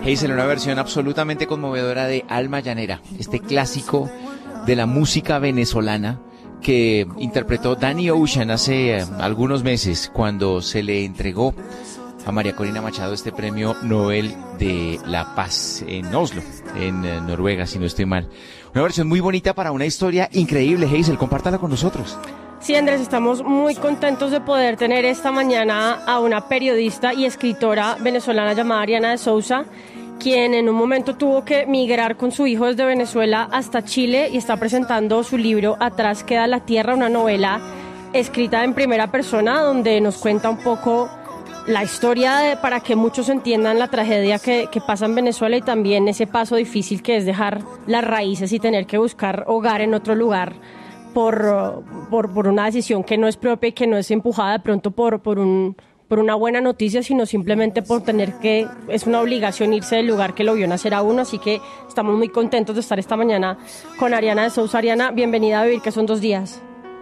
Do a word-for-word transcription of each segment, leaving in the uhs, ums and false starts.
Hazel, una versión absolutamente conmovedora de Alma Llanera, este clásico de la música venezolana que interpretó Danny Ocean hace eh, algunos meses cuando se le entregó a María Corina Machado este premio Nobel de la Paz en Oslo, en eh, Noruega, si no estoy mal. Una versión muy bonita para una historia increíble. Hazel, compártala con nosotros. Sí, Andrés, estamos muy contentos de poder tener esta mañana a una periodista y escritora venezolana llamada Ariana de Souza, quien en un momento tuvo que migrar con su hijo desde Venezuela hasta Chile y está presentando su libro Atrás queda la tierra, una novela escrita en primera persona donde nos cuenta un poco la historia de, para que muchos entiendan la tragedia que, que pasa en Venezuela y también ese paso difícil que es dejar las raíces y tener que buscar hogar en otro lugar por, por, por una decisión que no es propia y que no es empujada de pronto por, por, un, por una buena noticia, sino simplemente por tener que, es una obligación irse del lugar que lo vio nacer a uno. Así que estamos muy contentos de estar esta mañana con Ariana de Souza. Ariana, bienvenida a Vivir, que son dos días.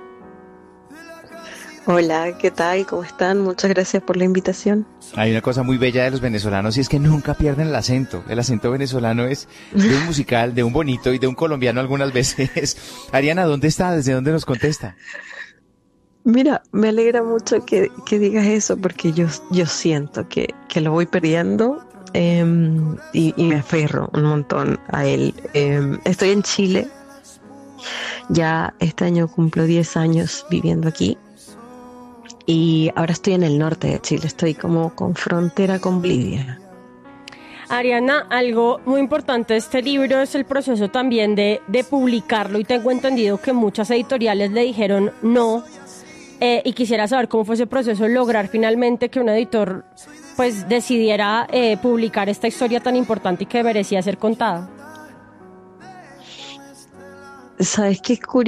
Hola, ¿qué tal? ¿Cómo están? Muchas gracias por la invitación. Hay una cosa muy bella de los venezolanos y es que nunca pierden el acento. El acento venezolano es de un musical, de un bonito y de un colombiano algunas veces. Ariana, ¿dónde está? ¿Desde dónde nos contesta? Mira, me alegra mucho que, que digas eso porque yo, yo siento que, que lo voy perdiendo eh, y, y me aferro un montón a él. Eh, estoy en Chile, ya este año cumplo diez años viviendo aquí. Y ahora estoy en el norte de Chile, estoy como con frontera con Bolivia. Ariana, algo muy importante de este libro es el proceso también de, de publicarlo, y tengo entendido que muchas editoriales le dijeron no, eh, y quisiera saber cómo fue ese proceso, lograr finalmente que un editor pues decidiera eh, publicar esta historia tan importante y que merecía ser contada. ¿Sabes qué es curioso?